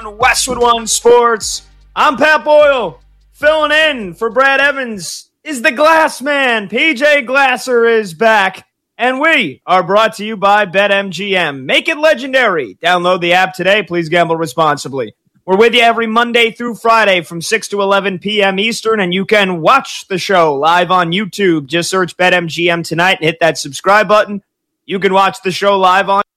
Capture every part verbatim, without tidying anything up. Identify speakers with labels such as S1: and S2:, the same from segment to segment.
S1: on Westwood One Sports. I'm Pat Boyle, filling in for Brad Evans is the Glass Man. P J Glasser is back, and we are brought to you by BetMGM. Make it legendary. Download the app today. Please gamble responsibly. We're with you every Monday through Friday from six to eleven p.m. Eastern, and you can watch the show live on YouTube. Just search BetMGM tonight and hit that subscribe button. You can watch the show live on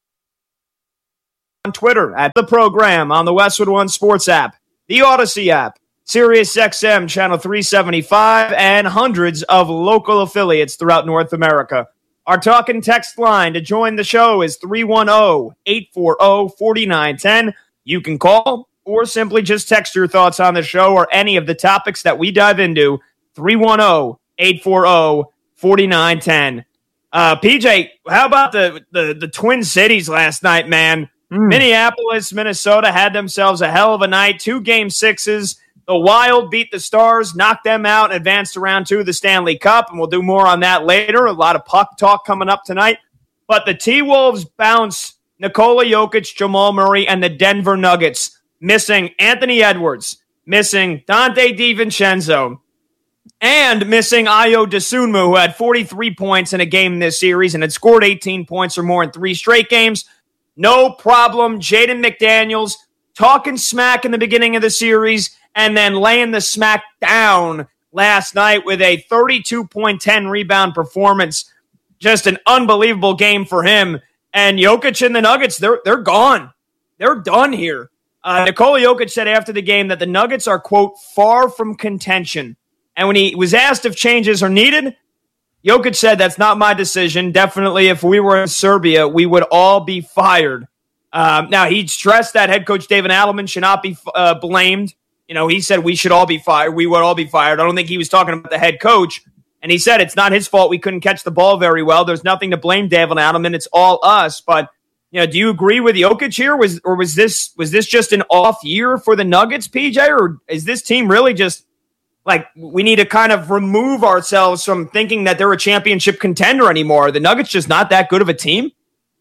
S1: on Twitter at the program, on the Westwood One Sports app, the Odyssey app, SiriusXM Channel three seventy-five, and hundreds of local affiliates throughout North America. Our talk and text line to join the show is three one zero, eight four zero, four nine one zero. You can call or simply just text your thoughts on the show or any of the topics that we dive into, three one zero, eight four zero, four nine one zero. Uh, P J, how about the, the, the Twin Cities last night, man? Mm. Minneapolis, Minnesota had themselves a hell of a night. Two game sixes. The Wild beat the Stars, knocked them out, and advanced to round two of the Stanley Cup, and we'll do more on that later. A lot of puck talk coming up tonight. But the T-Wolves bounce Nikola Jokic, Jamal Murray, and the Denver Nuggets, missing Anthony Edwards, missing Dante DiVincenzo, and missing Ayo Dosunmu, who had forty-three points in a game this series and had scored eighteen points or more in three straight games. No problem. Jaden McDaniels talking smack in the beginning of the series and then laying the smack down last night with a thirty-two point one zero rebound performance. Just an unbelievable game for him. And Jokic and the Nuggets, they're they're gone. They're done here. Uh, Nikola Jokic said after the game that the Nuggets are, quote, far from contention. And when he was asked if changes are needed, Jokic said, that's not my decision. Definitely, if we were in Serbia, we would all be fired. Um, now, he stressed that head coach David Adelman should not be uh, blamed. You know, he said we should all be fired. We would all be fired. I don't think he was talking about the head coach. And he said it's not his fault we couldn't catch the ball very well. There's nothing to blame David Adelman. It's all us. But, you know, do you agree with Jokic here? Was or was this was this just an off year for the Nuggets, P J? Or is this team really just like we need to kind of remove ourselves from thinking that they're a championship contender anymore? Are the Nuggets just not that good of a team?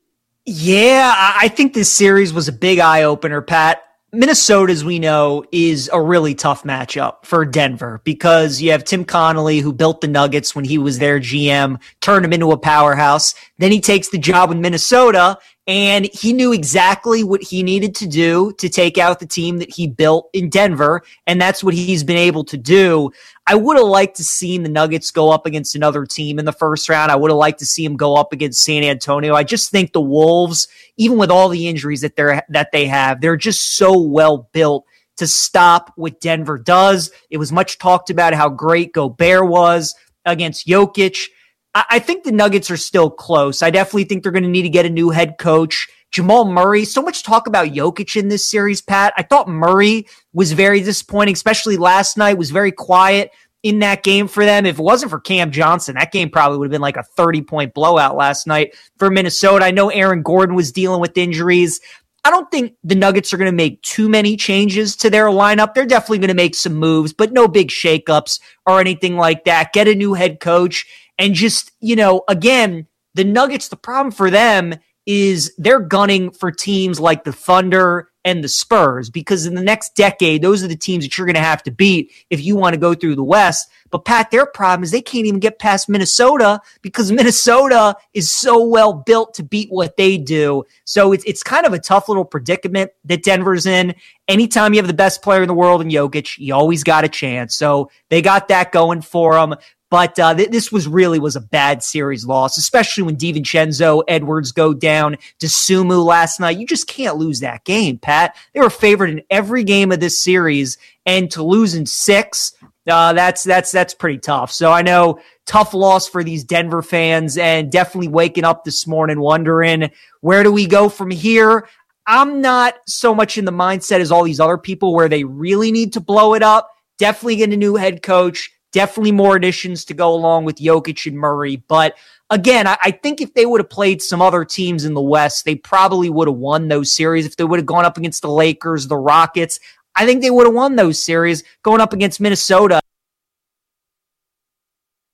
S2: Yeah, I think this series was a big eye-opener, Pat. Minnesota, as we know, is a really tough matchup for Denver because you have Tim Connolly, who built the Nuggets when he was their G M, turned him into a powerhouse. Then he takes the job with Minnesota, and he knew exactly what he needed to do to take out the team that he built in Denver, and that's what he's been able to do. I would have liked to see the Nuggets go up against another team in the first round. I would have liked to see him go up against San Antonio. I just think the Wolves, even with all the injuries that they're that they have, they're just so well built to stop what Denver does. It was much talked about how great Gobert was against Jokic. I, I think the Nuggets are still close. I definitely think they're going to need to get a new head coach. Jamal Murray, so much talk about Jokic in this series, Pat. I thought Murray was very disappointing, especially last night, was very quiet in that game for them. If it wasn't for Cam Johnson, that game probably would have been like a thirty-point blowout last night for Minnesota. I know Aaron Gordon was dealing with injuries. I don't think the Nuggets are going to make too many changes to their lineup. They're definitely going to make some moves, but no big shakeups or anything like that. Get a new head coach and just, you know, again, the Nuggets, the problem for them is they're gunning for teams like the Thunder and the Spurs because in the next decade, those are the teams that you're going to have to beat if you want to go through the West. But, Pat, their problem is they can't even get past Minnesota because Minnesota is so well built to beat what they do. So it's it's kind of a tough little predicament that Denver's in. Anytime you have the best player in the world in Jokic, you always got a chance. So they got that going for them. But uh, th- this was really was a bad series loss, especially when DiVincenzo, Edwards go down to Sumu last night. You just can't lose that game, Pat. They were favored in every game of this series, and to lose in six, uh, that's that's that's pretty tough. So I know tough loss for these Denver fans, and definitely waking up this morning wondering, where do we go from here? I'm not so much in the mindset as all these other people where they really need to blow it up. Definitely get a new head coach. Definitely more additions to go along with Jokic and Murray. But again, I, I think if they would have played some other teams in the West, they probably would have won those series. If they would have gone up against the Lakers, the Rockets, I think they would have won those series. Going up against Minnesota,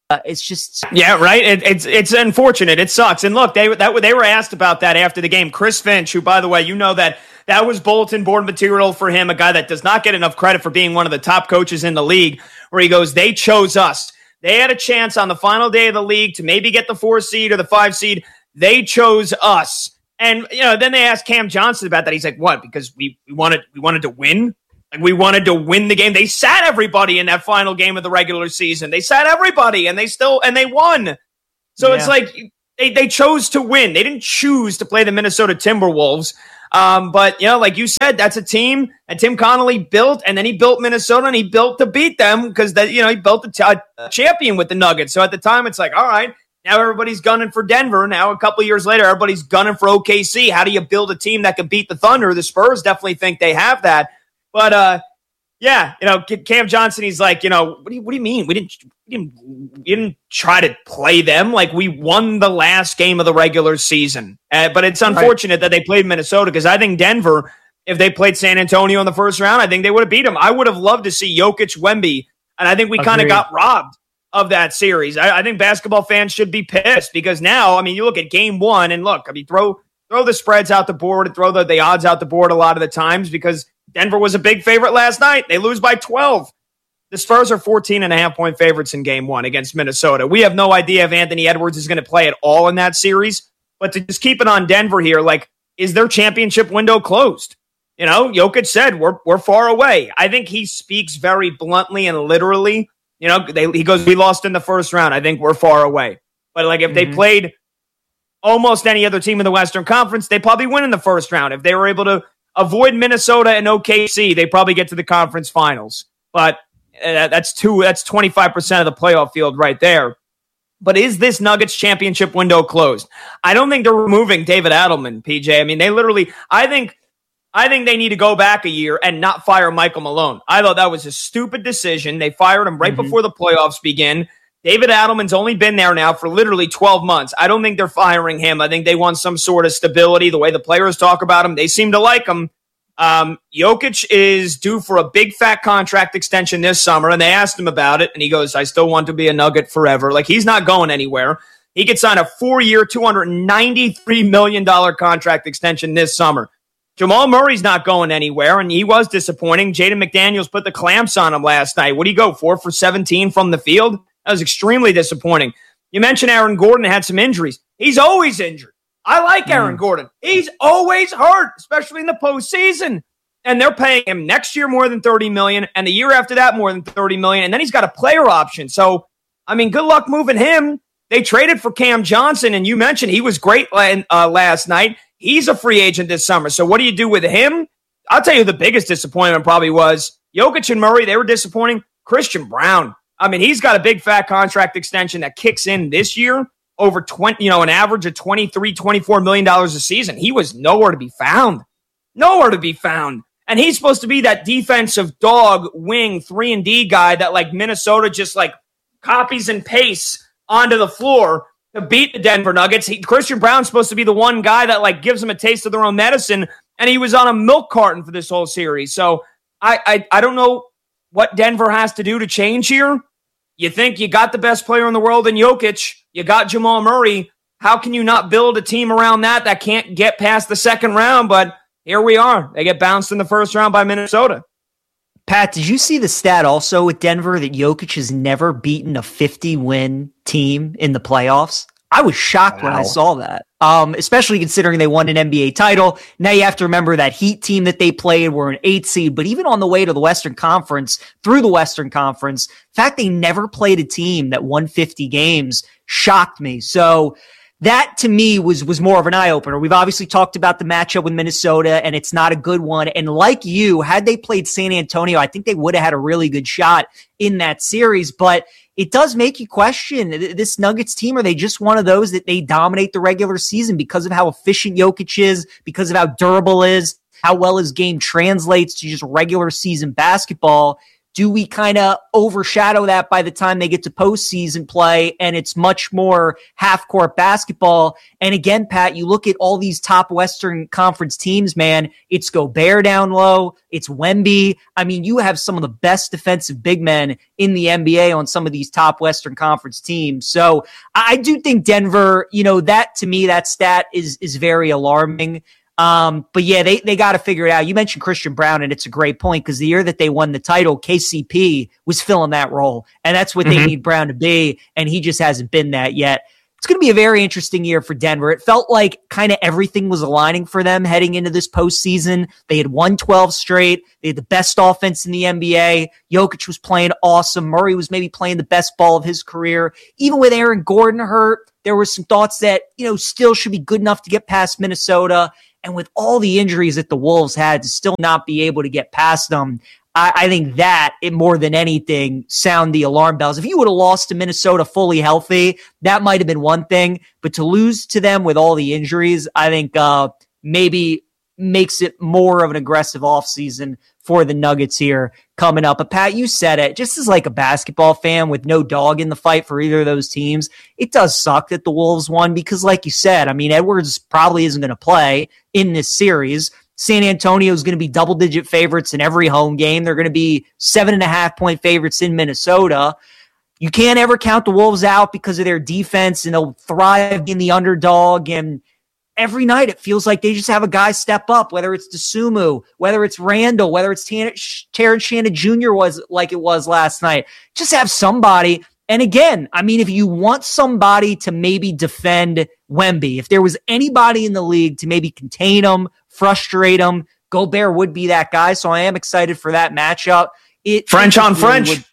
S2: Uh, it's just
S1: yeah, right. It, it's it's unfortunate. It sucks. And look, they that they were asked about that after the game. Chris Finch, who, by the way, you know that that was bulletin board material for him, a guy that does not get enough credit for being one of the top coaches in the league. Where he goes, they chose us. They had a chance on the final day of the league to maybe get the four seed or the five seed. They chose us. And you know, then they asked Cam Johnson about that. He's like, "What? Because we, we wanted we wanted to win." Like we wanted to win the game. They sat everybody in that final game of the regular season. They sat everybody and they still, and they won. So yeah. It's like they, they chose to win. They didn't choose to play the Minnesota Timberwolves. Um, but, you know, like you said, that's a team that Tim Connolly built, and then he built Minnesota, and he built to beat them because, that you know, he built a, t- a champion with the Nuggets. So at the time, it's like, all right, now everybody's gunning for Denver. Now, a couple years later, everybody's gunning for O K C. How do you build a team that can beat the Thunder? The Spurs definitely think they have that. But, uh, yeah, you know, Cam Johnson, he's like, you know, what do you, what do you mean? We didn't, we didn't, we didn't try to play them. Like, we won the last game of the regular season. Uh, but it's unfortunate right. that they played Minnesota, because I think Denver, if they played San Antonio in the first round, I think they would have beat them. I would have loved to see Jokic, Wemby, and I think we kind of got robbed of that series. I, I think basketball fans should be pissed, because now, I mean, you look at game one, and look, I mean, throw throw the spreads out the board and throw the, the odds out the board a lot of the times, because Denver was a big favorite last night. They lose by twelve. The Spurs are fourteen and a half point favorites in game one against Minnesota. We have no idea if Anthony Edwards is going to play at all in that series. But to just keep it on Denver here, like, is their championship window closed? You know, Jokic said, we're we're far away. I think he speaks very bluntly and literally. You know, they, he goes, we lost in the first round. I think we're far away. But, like, if mm-hmm. they played almost any other team in the Western Conference, they probably win in the first round. If they were able to avoid Minnesota and O K C, they probably get to the conference finals. But uh, that's two. That's twenty-five percent of the playoff field right there. But is this Nuggets championship window closed? I don't think they're removing David Adelman, P J. I mean, they literally, I think, I think they need to go back a year and not fire Michael Malone. I thought that was a stupid decision. They fired him right mm-hmm. before the playoffs begin. David Adelman's only been there now for literally twelve months. I don't think they're firing him. I think they want some sort of stability. The way the players talk about him, they seem to like him. Um, Jokic is due for a big fat contract extension this summer, and they asked him about it, and he goes, I still want to be a Nugget forever. Like, he's not going anywhere. He could sign a four-year, two hundred ninety-three million dollars contract extension this summer. Jamal Murray's not going anywhere, and he was disappointing. Jaden McDaniels put the clamps on him last night. What do you go, four for seventeen from the field? That was extremely disappointing. You mentioned Aaron Gordon had some injuries. He's always injured. I like Aaron mm. Gordon. He's always hurt, especially in the postseason. And they're paying him next year more than thirty million dollars, and the year after that more than thirty million dollars, and then he's got a player option. So, I mean, good luck moving him. They traded for Cam Johnson, and you mentioned he was great uh, last night. He's a free agent this summer. So what do you do with him? I'll tell you the biggest disappointment probably was Jokic and Murray. They were disappointing. Christian Brown. I mean, he's got a big fat contract extension that kicks in this year over twenty, you know, an average of twenty-three, twenty-four million dollars a season. He was nowhere to be found. Nowhere to be found. And he's supposed to be that defensive dog wing three and D guy that, like, Minnesota just, like, copies and pastes onto the floor to beat the Denver Nuggets. He, Christian Brown's supposed to be the one guy that, like, gives them a taste of their own medicine, and he was on a milk carton for this whole series. So I, I, I don't know what Denver has to do to change here. You think you got the best player in the world in Jokic. You got Jamal Murray. How can you not build a team around that that can't get past the second round? But here we are. They get bounced in the first round by Minnesota.
S2: Pat, did you see the stat also with Denver that Jokic has never beaten a fifty-win team in the playoffs? I was shocked wow. when I saw that, um, especially considering they won an N B A title. Now you have to remember that Heat team that they played were an eight seed, but even on the way to the Western Conference, through the Western Conference, the fact they never played a team that won fifty games shocked me. So that to me was, was more of an eye-opener. We've obviously talked about the matchup with Minnesota, and it's not a good one. And like you, had they played San Antonio, I think they would have had a really good shot in that series, but it does make you question this Nuggets team. Are they just one of those that they dominate the regular season because of how efficient Jokic is, because of how durable is, how well his game translates to just regular season basketball? Do we kind of overshadow that by the time they get to postseason play and it's much more half-court basketball? And again, Pat, you look at all these top Western Conference teams, man, it's Gobert down low, it's Wemby. I mean, you have some of the best defensive big men in the N B A on some of these top Western Conference teams. So I do think Denver, you know, that to me, that stat is is very alarming. Um, but yeah, they, they got to figure it out. You mentioned Christian Brown, and it's a great point because the year that they won the title, K C P was filling that role, and that's what mm-hmm. they need Brown to be, and he just hasn't been that yet. It's going to be a very interesting year for Denver. It felt like kind of everything was aligning for them heading into this postseason. They had won twelve straight. They had the best offense in the N B A. Jokic was playing awesome. Murray was maybe playing the best ball of his career. Even with Aaron Gordon hurt, there were some thoughts that, you know, still should be good enough to get past Minnesota. And with all the injuries that the Wolves had to still not be able to get past them, I, I think that, it more than anything, sound the alarm bells. If you would have lost to Minnesota fully healthy, that might have been one thing. But to lose to them with all the injuries, I think uh, maybe makes it more of an aggressive offseason for the Nuggets here coming up. But Pat, you said it, just as like a basketball fan with no dog in the fight for either of those teams, it does suck that the Wolves won because like you said, I mean, Edwards probably isn't going to play in this series. San Antonio is going to be double digit favorites in every home game. They're going to be seven and a half point favorites in Minnesota. You can't ever count the Wolves out because of their defense, and they'll thrive in the underdog. And every night it feels like they just have a guy step up, whether it's DeSumo, whether it's Randall, whether it's Terrence Shannon Junior was like it was last night. Just have somebody. And again, I mean, if you want somebody to maybe defend Wemby, if there was anybody in the league to maybe contain him, frustrate him, Gobert would be that guy. So I am excited for that matchup. It
S1: French on French.
S2: Would,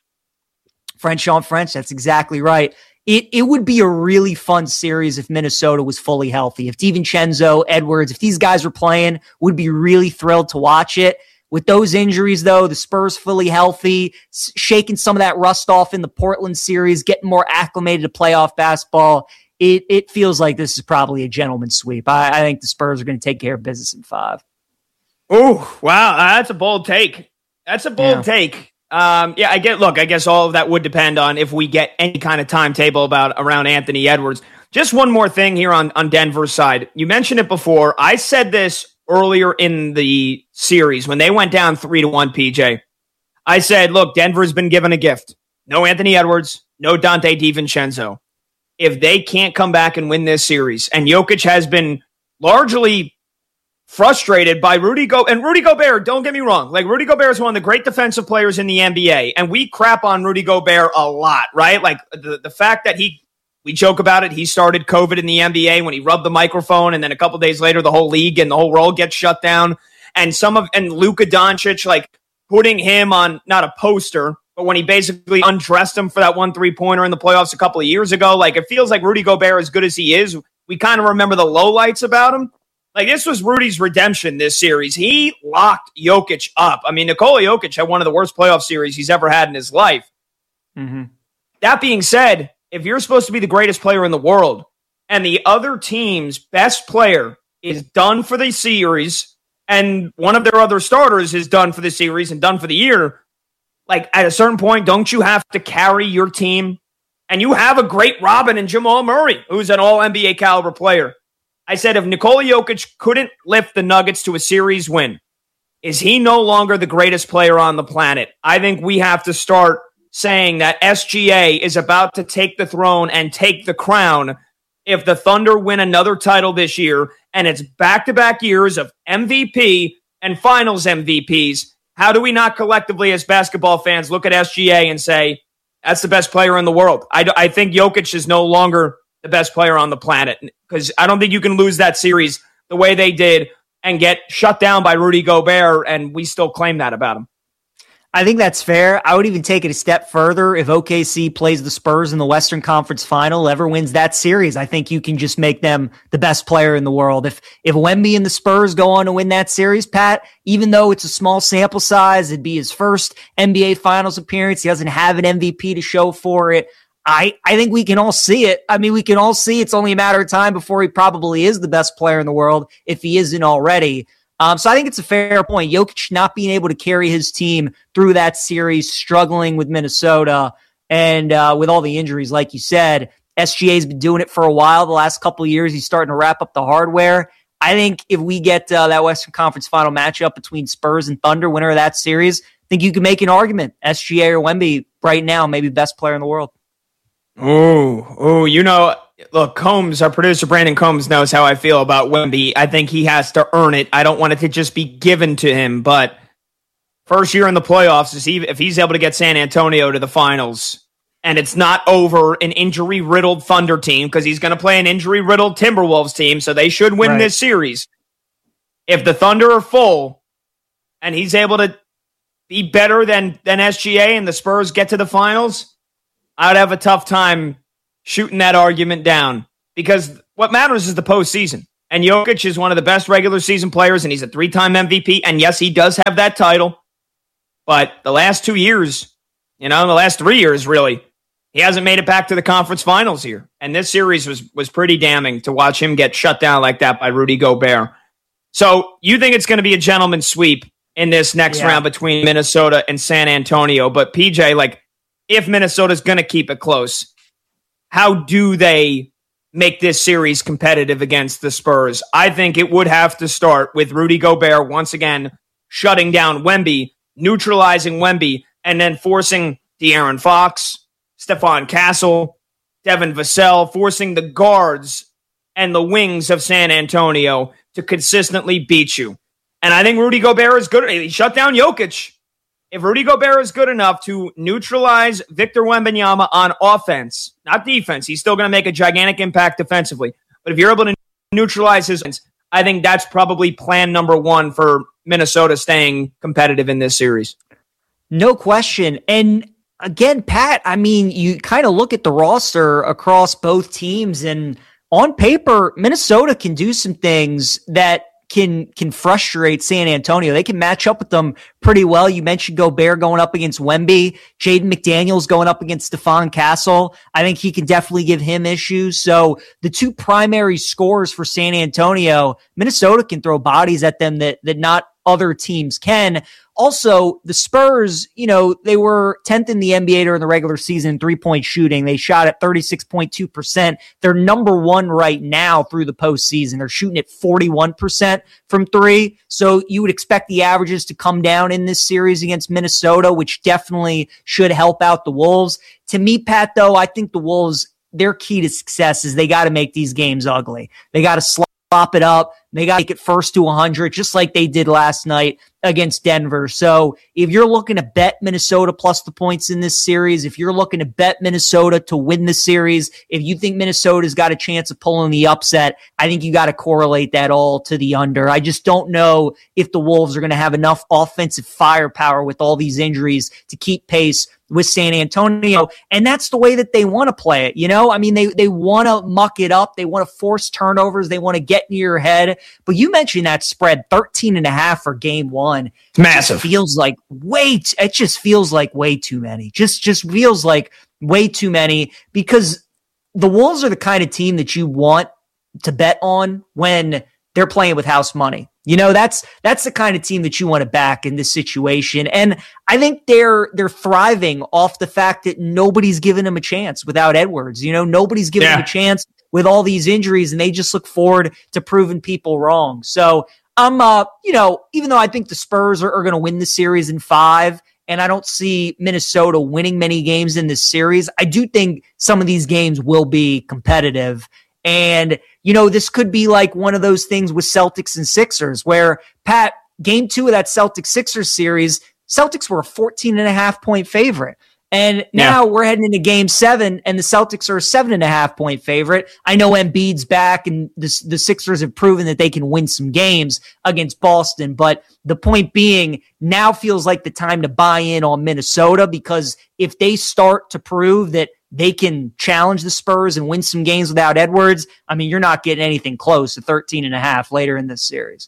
S2: French on French. That's exactly right. It it would be a really fun series if Minnesota was fully healthy. If DiVincenzo, Edwards, if these guys were playing, would be really thrilled to watch it. With those injuries, though, the Spurs fully healthy, shaking some of that rust off in the Portland series, getting more acclimated to playoff basketball, it it feels like this is probably a gentleman's sweep. I, I think the Spurs are going to take care of business in five.
S1: Oh, wow. Uh, that's a bold take. That's a bold yeah. take. Um, yeah, I get, look, I guess all of that would depend on if we get any kind of timetable about around Anthony Edwards. Just one more thing here on, on Denver's side. You mentioned it before. I said this earlier in the series when they went down three to one, P J. I said, look, Denver's been given a gift. No Anthony Edwards, no Dante DiVincenzo. If they can't come back and win this series, and Jokic has been largely frustrated by Rudy Go and Rudy Gobert, don't get me wrong. Like, Rudy Gobert is one of the great defensive players in the N B A, and we crap on Rudy Gobert a lot, right? Like, the, the fact that he, we joke about it, he started COVID in the N B A when he rubbed the microphone, and then a couple days later, the whole league and the whole world gets shut down. And some of, and Luka Doncic, like, putting him on, not a poster, but when he basically undressed him for that one three-pointer in the playoffs a couple of years ago, like, it feels like Rudy Gobert, as good as he is, we kind of remember the lowlights about him. Like, this was Rudy's redemption this series. He locked Jokic up. I mean, Nikola Jokic had one of the worst playoff series he's ever had in his life. Mm-hmm. That being said, if you're supposed to be the greatest player in the world and the other team's best player is done for the series and one of their other starters is done for the series and done for the year, like, at a certain point, don't you have to carry your team? And you have a great Robin and Jamal Murray, who's an all N B A caliber player. I said, if Nikola Jokic couldn't lift the Nuggets to a series win, is he no longer the greatest player on the planet? I think we have to start saying that S G A is about to take the throne and take the crown if the Thunder win another title this year, and it's back-to-back years of M V P and finals M V Ps. How do we not collectively as basketball fans look at S G A and say, that's the best player in the world? I, I think Jokic is no longer the best player on the planet, because I don't think you can lose that series the way they did and get shut down by Rudy Gobert, and we still claim that about him.
S2: I think that's fair. I would even take it a step further. If O K C plays the Spurs in the Western Conference Final, ever wins that series, I think you can just make them the best player in the world. If if Wemby and the Spurs go on to win that series, Pat, even though it's a small sample size, it'd be his first N B A Finals appearance. He doesn't have an M V P to show for it. I, I think we can all see it. I mean, we can all see it's only a matter of time before he probably is the best player in the world, if he isn't already. Um, so I think it's a fair point. Jokic not being able to carry his team through that series, struggling with Minnesota, and uh, with all the injuries, like you said, S G A's been doing it for a while. The last couple of years, he's starting to wrap up the hardware. I think if we get uh, that Western Conference final matchup between Spurs and Thunder, winner of that series, I think you can make an argument. S G A or Wemby right now, maybe best player in the world.
S1: Oh, oh, you know, look, Combs, our producer Brandon Combs knows how I feel about Wemby. I think he has to earn it. I don't want it to just be given to him, but first year in the playoffs, if he's able to get San Antonio to the finals, and it's not over an injury-riddled Thunder team, because he's going to play an injury-riddled Timberwolves team, so they should win right. this series. If the Thunder are full, and he's able to be better than, than S G A and the Spurs get to the finals, I'd have a tough time shooting that argument down, because what matters is the postseason. And Jokic is one of the best regular season players, and he's a three-time M V P. And yes, he does have that title. But the last two years, you know, the last three years, really, he hasn't made it back to the conference finals here. And this series was was pretty damning to watch him get shut down like that by Rudy Gobert. So you think it's going to be a gentleman's sweep in this next yeah. round between Minnesota and San Antonio. But P J, like, if Minnesota's going to keep it close, how do they make this series competitive against the Spurs? I think it would have to start with Rudy Gobert once again shutting down Wemby, neutralizing Wemby, and then forcing De'Aaron Fox, Stephon Castle, Devin Vassell, forcing the guards and the wings of San Antonio to consistently beat you. And I think Rudy Gobert is good. He shut down Jokic. If Rudy Gobert is good enough to neutralize Victor Wembanyama on offense, not defense, he's still going to make a gigantic impact defensively. But if you're able to neutralize his, I think that's probably plan number one for Minnesota staying competitive in this series.
S2: No question. And again, Pat, I mean, you kind of look at the roster across both teams, and on paper, Minnesota can do some things that can can frustrate San Antonio. They can match up with them pretty well. You mentioned Gobert going up against Wemby, Jaden McDaniels going up against Stephon Castle. I think he can definitely give him issues. So the two primary scorers for San Antonio, Minnesota can throw bodies at them that that not other teams can. Also, the Spurs, you know, they were tenth in the N B A during the regular season in three-point shooting. They shot at thirty-six point two percent. They're number one right now through the postseason. They're shooting at forty-one percent from three. So you would expect the averages to come down in this series against Minnesota, which definitely should help out the Wolves. To me, Pat, though, I think the Wolves, their key to success is they got to make these games ugly. They got to slop it up. They got to make it first to one hundred, just like they did last night against Denver. So if you're looking to bet Minnesota plus the points in this series, if you're looking to bet Minnesota to win the series, if you think Minnesota's got a chance of pulling the upset, I think you got to correlate that all to the under. I just don't know if the Wolves are going to have enough offensive firepower with all these injuries to keep pace with San Antonio. And that's the way that they want to play it. You know, I mean, they, they want to muck it up. They want to force turnovers. They want to get in your head. But you mentioned that spread thirteen and a half for game one.
S1: It's massive.
S2: It feels like way, t- it just feels like way too many. Just, just feels like way too many, because the Wolves are the kind of team that you want to bet on when they're playing with house money. You know, that's, that's the kind of team that you want to back in this situation. And I think they're, they're thriving off the fact that nobody's giving them a chance without Edwards. You know, nobody's giving yeah. them a chance with all these injuries, and they just look forward to proving people wrong. So I'm, uh, you know, even though I think the Spurs are, are going to win the series in five, and I don't see Minnesota winning many games in this series, I do think some of these games will be competitive. And, you know, this could be like one of those things with Celtics and Sixers where, Pat, game two of that Celtics-Sixers series, Celtics were a fourteen and a half point favorite. And now yeah. we're heading into game seven, and the Celtics are a seven and a half point favorite. I know Embiid's back, and the, the Sixers have proven that they can win some games against Boston. But the point being, now feels like the time to buy in on Minnesota, because if they start to prove that they can challenge the Spurs and win some games without Edwards, I mean, you're not getting anything close to thirteen and a half later in this series.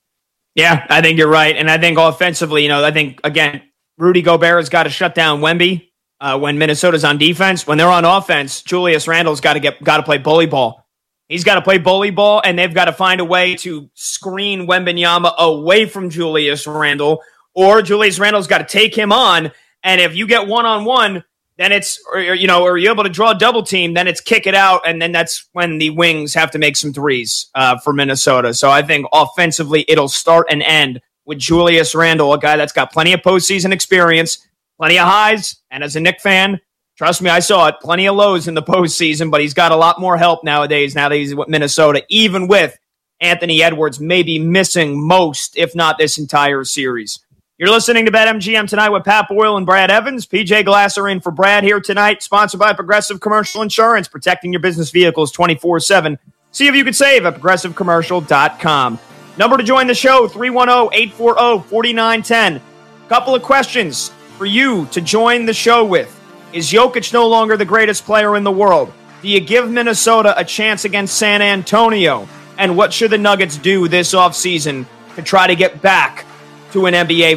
S1: Yeah, I think you're right. And I think offensively, you know, I think, again, Rudy Gobert has got to shut down Wemby. Uh, when Minnesota's on defense, when they're on offense, Julius Randle's got to get got to play bully ball. He's got to play bully ball, and they've got to find a way to screen Wembanyama away from Julius Randle, or Julius Randle's got to take him on. And if you get one-on-one, then it's, or, you know, or you're able to draw a double team, then it's kick it out, and then that's when the wings have to make some threes uh, for Minnesota. So I think offensively it'll start and end with Julius Randle, a guy that's got plenty of postseason experience, plenty of highs, and as a Knick fan, trust me, I saw it, plenty of lows in the postseason, but he's got a lot more help nowadays now that he's with Minnesota, even with Anthony Edwards maybe missing most, if not this entire series. You're listening to BetMGM tonight with Pat Boyle and Brad Evans. P J Glasser in for Brad here tonight, sponsored by Progressive Commercial Insurance, protecting your business vehicles twenty-four seven. See if you can save at progressive commercial dot com. Number to join the show, three one zero, eight four zero, four nine one zero. Couple of questions for you to join the show with. Is Jokic no longer the greatest player in the world? Do you give Minnesota a chance against San Antonio? And what should the Nuggets do this offseason to try to get back to an N B A